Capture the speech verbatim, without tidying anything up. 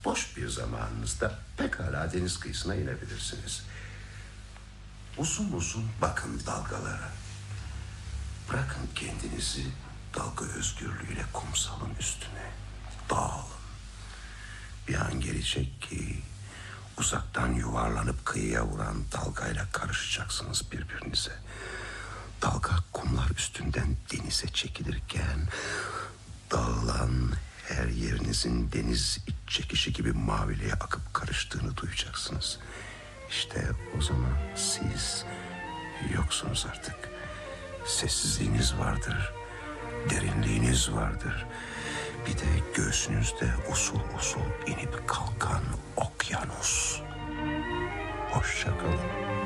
Boş bir zamanınızda pekala deniz kıyısına inebilirsiniz. Uzun uzun bakın dalgalara. Bırakın kendinizi dalga özgürlüğüyle kumsalın üstüne. Dağılın. Bir an gelecek ki uzaktan yuvarlanıp kıyıya vuran dalgayla karışacaksınız birbirinize. Dalga kumlar üstünden denize çekilirken dağılan her yerinizin deniz iç çekişi gibi maviliğe akıp karıştığını duyacaksınız. İşte o zaman siz yoksunuz artık. Sessizliğiniz vardır, derinliğiniz vardır. Bir de göğsünüzde usul usul inip kalkan okyanus. Hoşça kalın.